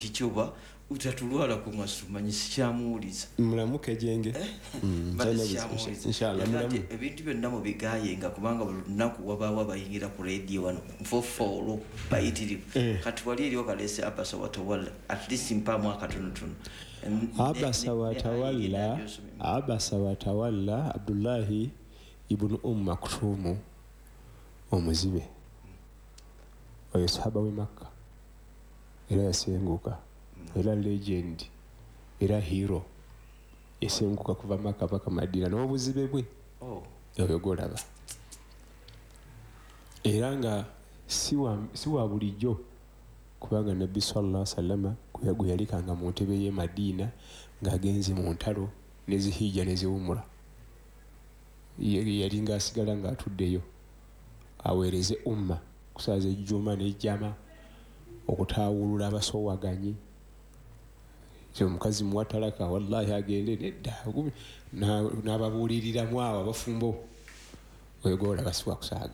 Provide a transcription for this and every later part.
kichoba utatulwala ku masumanyi sikyamuuliza mulamuke jenge inshallah mulamu ebintu byonna mu bigayenga kubanga buli lunaku wabaawo abayingira ku radio wano nfofolo bayitirivu kati wali eriwo kalese abasa watawalla at least mpamu akatonotono abasa watawalla Abdullahi ibn Maktumu omuzibe oyo sahaba we Makka era yasenguka era legend era hero yasenguka kuva Makka paka Madina n'obuzibe bwe oyo golaba era nga siwa bulijjo kubanga Nabbi sallallahu alaihi wasallam kwe yalikanga mu ntebe ye Madina ng'agenze mu ntalo nezihijja neziwumula yali ng'asigala ng'atuddeyo aweereze umma kusaza ejjuma n'ejjama okutaawulula abasowaganye so mukazi muwatalaka wallahi agende nedda n'ababuuliriramu abo abafumbo wegola basiwa kusaaga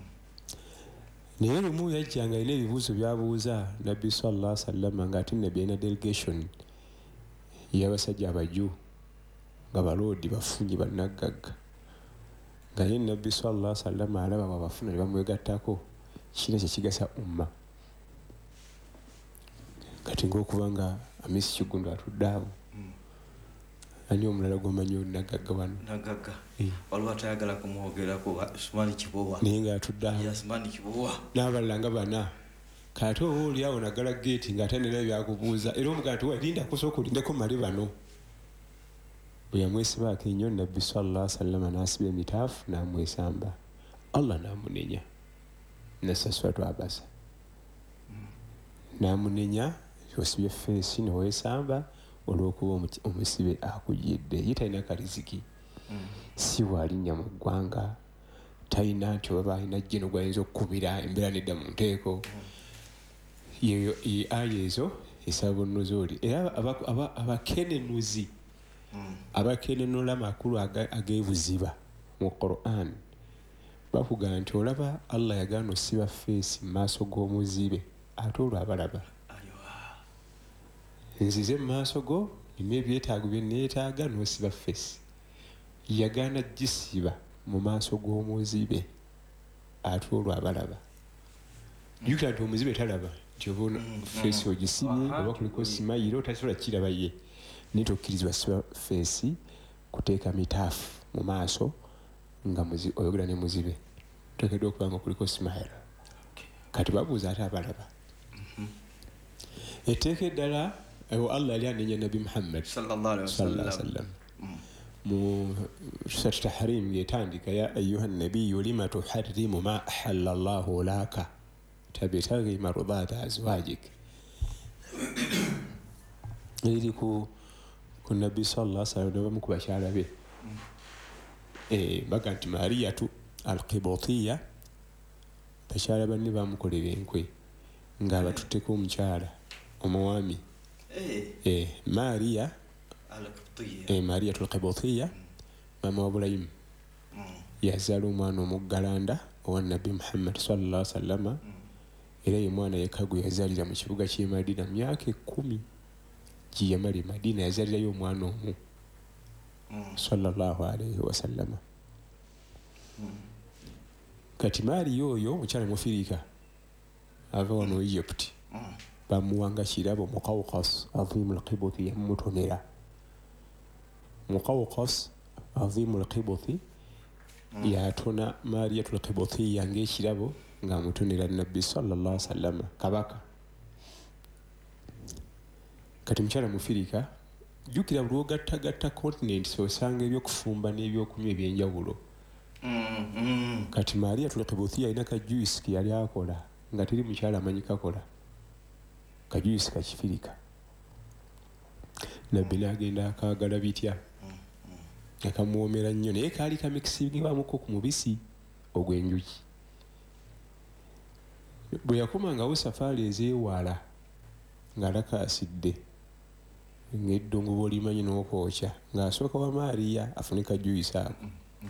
naye lumu yajjanga ina ebibuuzo byabuuza Nabbi sallallahu alaihi wasallam ng'ate Nabbi ena delegation y'abasajja abaju nga baloodi bafunyi bannagagga nga ye Nabbi sallallahu alaihi wasallam alaba babafuna ne bamwegattako kino kyekigasa umma kati ng'okubanga amisi kigundo atudde awo ani omulala gomanyi nagagga wano nagagga waliwo atayagala kumwogerako Usmani Kibowa naye ng'atudde awo Usmani Kibowa n'abalala nga bana kati oba oli awo naggala geeti ng'ate nera byakubuuza era omugala nti linda kusooka olindeko male bano bwe yamwesibaako ennyo Nabbi sallallahu alaihi wasallam n'asiba emitaafu n'amwesamba Allah n'amunenya nasaswatu abasa n'amunenya osibye feesi neweesamba olw'okuba omusibe akujjidde ye talina kaliziki si waalinnya mu ggwanga talina nti oba alina jjeno gwayinza okukubira embeera nedda mu nteeko yeyo aya ezo esaba nuzuuli era abakenenuzi abakenenula makulu ag'ebuziba mu Quran bakugamba nti olaba Allah yagaana osiba feesi mu maaso g'omuzibe ate olwo abalaba nzize mu maaso go nina ebyetaago bye neetaaga n'osiba feesi yagaana gisiba mu maaso g'omuzibe ate olwo abalaba jjukira nti omuzibe talaba nti oba feesi ogisibye oba kuliko simayiro otasobola kiraba ye naye tokkirizibwa siba feesi kuteeka mitaafu mu maaso nga oyogera ne muzibe tokeddwa okuba nga kuliko simayiro kati babuuza ate abalaba etteeka eddala Allah yali anenya Nabi Muhammad sallallahu alaihi wasallam mu surat Tahrim yetandika ya ayuha nabiyyu lima tuharrimu ma ahalla Allahu laka tabtaghi mardata azwajik ili ku Nabi sallallahu alaihi wasallam ku bakyala be baganti Mariyatu al-Qibtiyya bakyala banne bamukolera enkwe nga batutteko omukyala omwami Maria Maria al-Qibtiyya mama wa Ibrahim yazaala omwana omuggalanda owa Nabbi Muhammad sallallahu alaihi wasallam era ye mwana yekagu yazaalira mu kibuga ky'e Madina myaka 10 giyamali Madina yazaalirayo omwana omu sallallahu alaihi wasallam kati Maria oyo mukyala Mufirika ava wano Egypt bamuwanga kirabo Muqawqas Azim al-Qibti yamutonera Muqawqas Azim al-Qibti yatona Maria al-Qibti yange kirabo nga mutonera Nabbi sallallahu alaihi wasallam kabaka kati mkyala Mufirika jukira bulwogattagatta continent osanga ebyokufumba n'ebyokunywa ebyenjawulo kati Maria al-Qibti alina ka juice yali akola nga teri mukyala amanyi kakola kajuisi kakifirika Nabbi n'agenda akaagala bitya akamuwomera nnyo naye kaali kamikisibwamuko ku mubisi ogw'enjuki bwe yakomangawo safaali ezeewaala ng'alakaasidde ng'eddongo bw'olimanyi n'okwokya ng'asooka wa Maria afunika juisi ako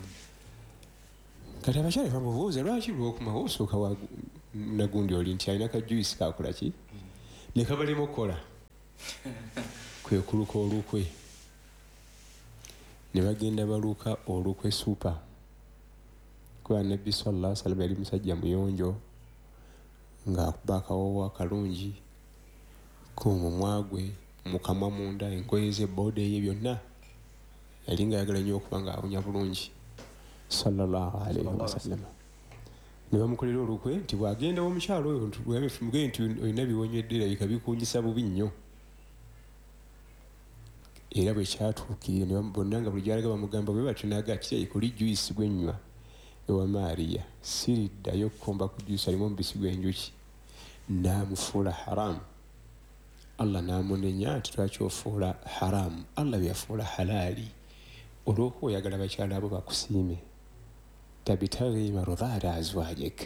kati abakyala bamubuuza lwaki lw'okumawo osooka wa nagundi oli nti alina ka juisi kakola ki ne kabalemu okukola kwe kuluka olukwe ne bagenda baluka olukwe super kwa Nabbi sallallahu alaihi wasallam yali musajja muyonjo ng'akuba akawawa akalungi k'omumwa gwe mukamwa munda engoye ze bode ye byonna yali ng'ayagala nnyo okuba ng'awunya bulungi sallallahu alaihi wasallam ne bamukolera olukwe nti bw'agenda omukyalo oyo mugee nti olina biwonyedde erabika bikuunyisa bubi nnyo era bwe kyatuukire ne bonna nga buli gyalaga bamugamba bwe batyo naga kirayi kuli juyisi gwennywa ewa Maariya siriddayo kukomba ku juyisi alimu omubisi gw'enjuki n'amufuula haramu Allah n'amunenya nti lwaki ofuula haramu Allah byafuula halaali olw'okuba oyagala bakyala abo bakusiime tabitaghi marudhaata azwaajik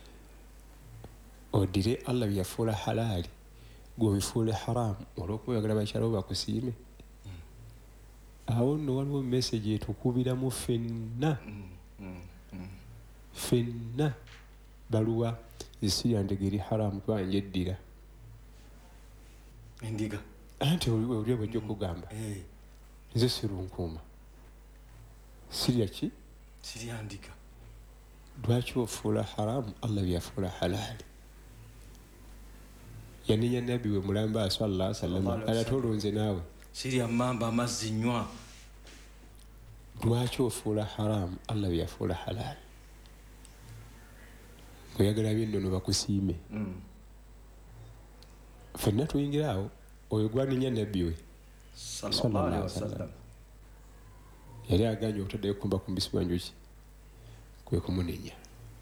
odire Allah byafuula halaali gwebifuule haramu olw'okuba oyagala bakyala abo bakusiime awo nno waliwo message etukubiramu ffenna baluwa zisirya ndegeri haramu twanje eddira endiga anti oli bwajja okugamba nze sirunkuuma sirya ki sirya ndiga lwaki ofuula haramu Allah byafuula halaali yanenya nabbi we mulamba sallallahu alaihi wasallam ala tolonze naawe sirya mamba amazzi nywa lwaki ofuula haramu Allah byafuula halaali oyagala by'ennono bakusiime ffenna tuyingira awo oyo gwanenya nabbi we sallallahu alaihi wasallam yali aganye obutaddayo kukumba ku mbisi gwa njuki kwe kumunenya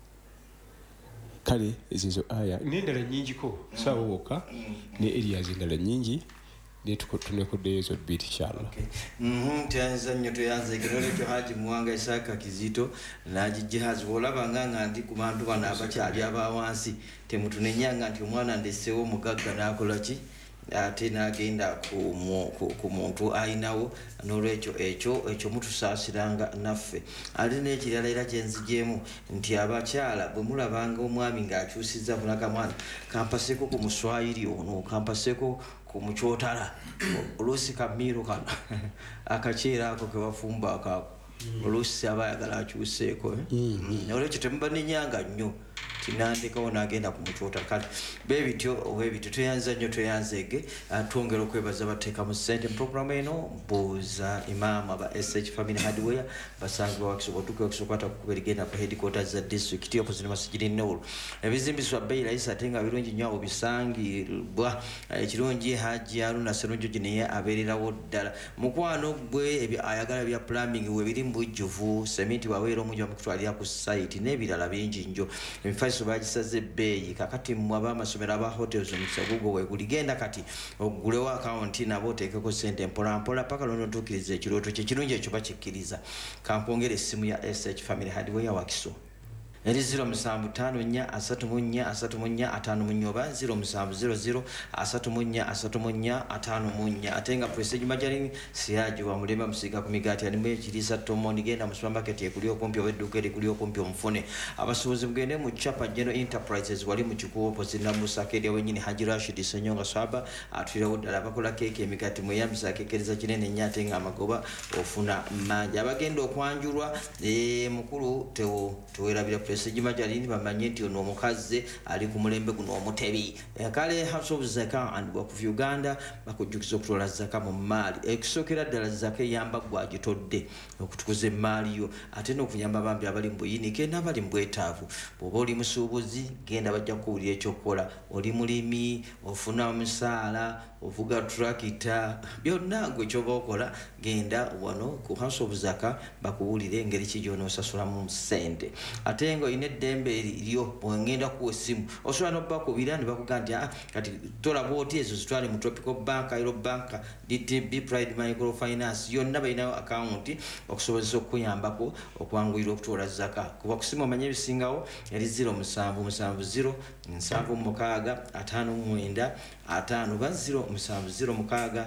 kale ezo aya n'endala nnyingiko saawa wokka ne eriyazi endala nnyingi tunekuddeyo ezo bbiri inshallah. Tyanza nnyo toyanza ekirolekyo Haji Muwanga Isaka Kizito n'agijihazi olaba nga ndi ku bantu bano abakyali abawansi temutunenyanga nti omwana ndeseewo omugagga n'akola ki ate n'agenda ku muntu ayinawo n'olwekyo ekyo mutusaasiranga naffe ate n'ekirala era kyenzigyemu nti abakyala bwe mulabanga omwami ng'akyusizza munakamwana kampaseko ku muswayiri ono kampaseko ku mukyotala oluusi kamiiro kano akaceera ako ke bafumba akaako oluusi aba ayagala akyuseeko olwekyo temubanenyanga nnyo tinandikawo n'agenda ku mukyota kale bebityo owebityo toyanza nnyo toyanzege twongera okwebaza bateeka mu ssente mu programu eno mbuuza imaama ba SH Family Hardware basangibwa wakisobola otuuka wakisokwata kukuba erigenda ku headquarters za district opposite Masjidi Noor ebizimbisibwa bbeeyi layisi ate nga birungi nnyo abo bisangibwa ekirungi Haji Haruna Sserunjogi naye abeererawo ddala mukwano gwe ayagala bya plumbing we biri mu bujjuvu sementi waweera omungi bamukutwalira ku site n'ebirala bingi nnyo emifaliso bagisaze ebbeeyi kakati mmwe ab'amasomero aba hotels omukisa gugwo weeguligenda kati ogulewo akawunti nabo oteekeko ssente mpolampola paka lwonotuukiriza ekirooto kye kirungi ekyo bakikkiriza kankwongera essimu ya SH Family Hardware Wakiso eri 07543345 oba 07003434 ate nga Prestige Majarini siyaji wa mulemba musiga ku migaati alimu ekiriisa tomondi genda mu supermarket ekuli okumpi oba edduuka erikuli okumpi omufune abasuubuzi mugende mu Chapa General Enterprises wali mu kikubo pozina musakeria wenyini Haji Rashid Senyonga Swaba atulirawo ddala bakola keeki emigaati mweyambisa akekereza kinene nnyo ate nga amagoba ofuna manja abagenda okwanjulwa mukulu tewerabira Prestige Majarini bamanye nti ono omukazi ali ku mulembe guno omutebi kale House of Zaka and Waqf of Uganda bakujjukiza okutwala zaka mu maali ekisookera ddala zaka eyamba gwagitodde okutukuza emaali yo ate n'okuyamba bambi abali mu buyinike n'abali mu bwetaavu bw'oba oli musuubuzi genda bajja kuwulira ekyokukola oli mulimi ofuna omusaala ovuga turakita byonna gwe kyoba okola genda wano ku House of Zaka bakuwulire engeri ki gy'onoosasulamu ssente ate nga olina eddembe lyo bwengenda kuwa essimu osobola n'obbakubira ne bakugamba nti kati tolaba oti ezo zitwale mu Tropical Bank, Aero Bank, DTB, Pride Microfinance yonna balinayo akawunti okusobozesa okuyambako okwanguyira okutwala zaka kuba kusimu omanye ebisingawo eri 0770 76 5 ba 0706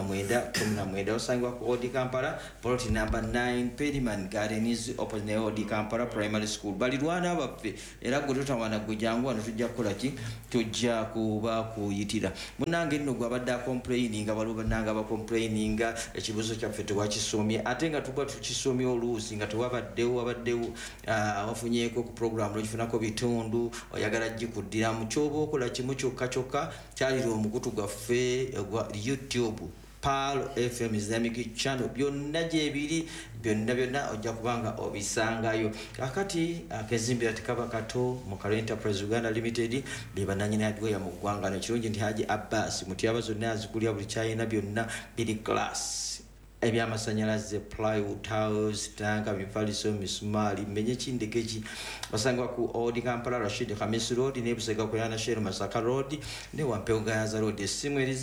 55 osangibwa ku Odi Kampala plot number 9 Pediman Gardens opposite Odi Kampala Kampala Primary School balirwana baffe era gwe totawana gwe jangu wano tujja kukola ki tujja kuba kuyitira munange nno gwe abadde complaininga balubannanga complaininga ekibuzo kyaffe tewakisomye ate nga tuba tukisomye oluusi nga tewabaddewo wafunyeeko ku program logifunako bitundu oyagala gikuddira mu kyoba okola kimu kyokka kyalira omukutu gwaffe gwa YouTube Pearl FM Islamic Channel byonna gyebiri byonna ojja kubanga obisangayo kakati akezimbira tikaba kato mu Karo Enterprise Uganda Limited bebananyina ya mu ggwanga nekirungi nti Haji Abbas mutyaba zonna azikulya buli kyayina byonna biri class ebyamasanyalaze plywood tiles tanka bifaliso misumali menye kindekeki basangwa ku Old Kampala Rashid Khamis Road ne Busega ko yana Sheru Masaka Road ne Wampeo Gayaza Road esimu eri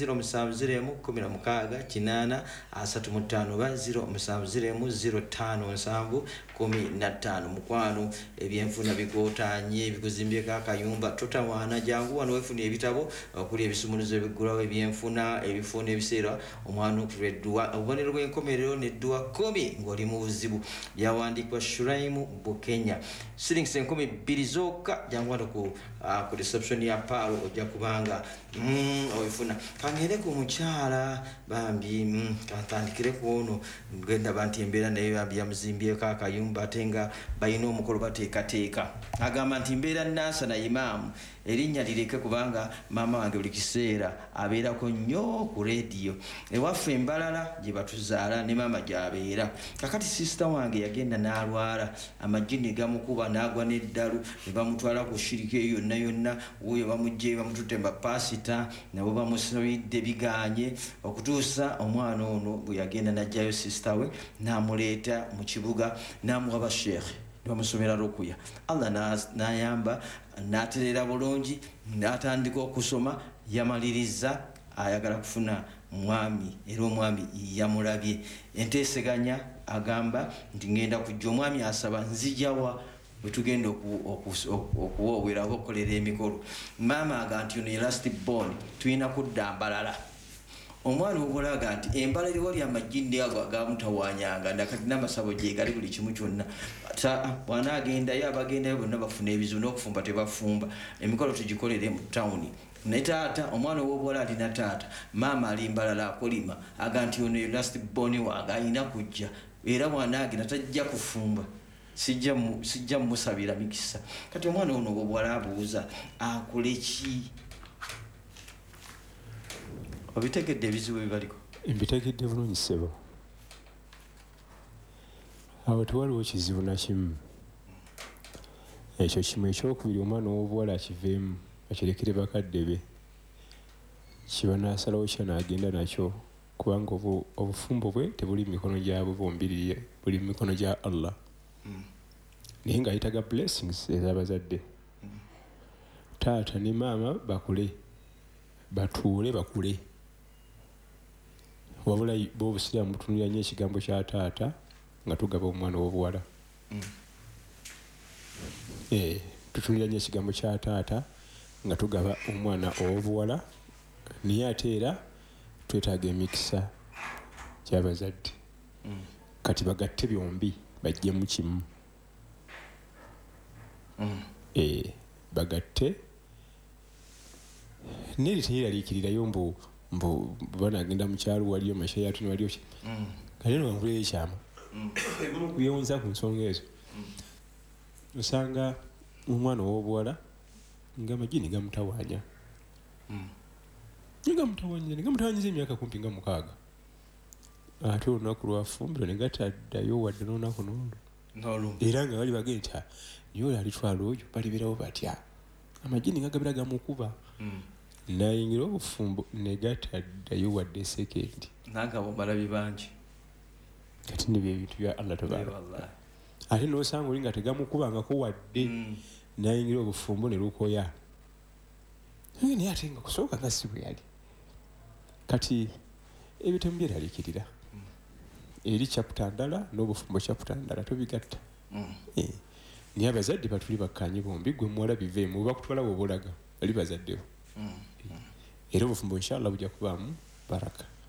070835 mukwano ebyenfuna bigotanye bikuzimbye kakayumba totawana jangu wano wefuna ebitabo okuli ebisumulizo ebigulawo ebyenfuna ebifuna ebiseera omwana okuredwa obonero enkomerero neddwa 10 ng'oli mu buzibu byawandikwa Shuraimu Bukenya shillings 200 zokka jangu wano ku reception ya Palo ojja kubanga oyifuna kangere ku mukyala bambi katandikire kuono ngenda banti embeera nayo bambi yamuzimbye kakayumba atenga bayina omukolo bateekateeka agamba nti mbeera nasa na imaamu erinnya lireke kubanga mama wange buli kiseera abeerako nnyo ku radio ewaffe embalala gye batuzaala ne mama gy'abeera kakati sister wange yagenda n'alwala amajini gamukuba n'agwa n'eddalu ne bamutwala ku shirika eyo yonna wuyo bamugye bamututemba pasita nabo bamusabidde biganye okutuusa omwana ono bwe yagenda n'ajjayo sister we n'amuleeta mu kibuga n'amuwa basheekhe bamusomera rukuya Allah n'ayamba n'aterera bulungi n'atandika okusoma yamaliriza ayagala kufuna mwami era omwami yamulabye enteeseganya agamba nti ngenda kujja omwami asaba nzijawa bwetugenda okuwooweraho okukolera emikolo maama aga nti ono last born tulina kudda mbalala omwana ogolaga nti embala eriwo lyamajjindi ago agamutawanyanga ndakati n'amasabo gye gali buli kimu kyonna bwana agendayo abagendayo bonna bafuna ebizibu n'okufumba tebafumba emikolo tugikolere mu tawuni ne taata omwana ow'obuwala alina taata maama ali mbalala akolima aga nti ono last born wange alina kujja era mwana agenda tajja kufumba sijja musabira mikisa kati omwana ono ow'obuwala abuuza akole ki obitegedde ebizibu ebibaliko mbitegedde bulungi ssebo awo tewaliwo kizibu nakimu ekyo kimu ekyokubiri omwana ow'obuwala akiveemu akirekere bakadde be kiba n'asalawo kya n'agenda nakyo kubanga obufumbo bwe tebuli mikono gyabwe bombirire buli mikono gya Allah naye ng'ayitaga blessings ez'abazadde taata ne maama bakule batuule bakule wabula b'obusiraamu butunulira nnyo ekigambo kya taata nga tugaba omwana w'obuwala tutunulira nnyo ekigambo kya taata nga tugaba omwana ow'obuwala naye ate era twetaaga emikisa gy'abazadde kati bagatte byombi bajjemu kimu bagatte neri teyeraliikirirayo mbu banagenda mu kyalo waliyo mashayatu waliyo kale no ngule ekyama kuyonza ku nsonga ezo usanga omwana w'obuwala nga majini gamutawanya gamutawanyiza emyaka kumpi nga 6 ate olunaku lwafumbiro ne gataddayo wadde n'olunaku n'olwo era nga bali bagenda niyo oli alitwala oyo baliberawo batya amajini nga gabera gamukuba nayingira obufumbo ne gataddayo wadde sekendi nagabo balabi bangi kati ne byebintu bya Allah tabaala ate n'osanga oli nga tegamukubangako wadde nayingira obufumbo ne lukoya naye ate nga kusooka nga si bwe yali kati ebitemu byeraliikirira eri chapter ndala n'obufumbo chapter ndala tobigatta naye abazadde batuli bakkanye bombi gwe muwala biveemu oba kutwala bw'oba olaga bali bazaddewo era obufumbo inshallah bujja kubaamu baraka